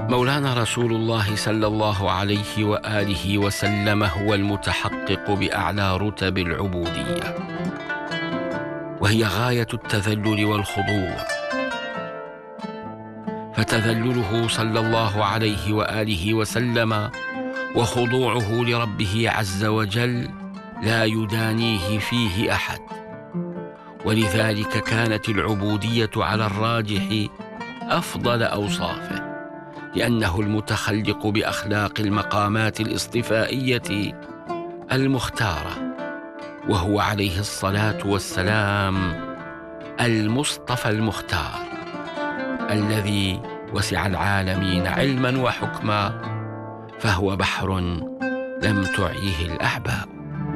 مولانا رسول الله صلى الله عليه وآله وسلم هو المتحقق بأعلى رتب العبودية، وهي غاية التذلل والخضوع، فتذلله صلى الله عليه وآله وسلم وخضوعه لربه عز وجل لا يدانيه فيه أحد، ولذلك كانت العبودية على الراجح أفضل أوصافه، لأنه المتخلق بأخلاق المقامات الاصطفائية المختارة، وهو عليه الصلاة والسلام المصطفى المختار الذي وسع العالمين علما وحكما، فهو بحر لم تعيه الأحباب.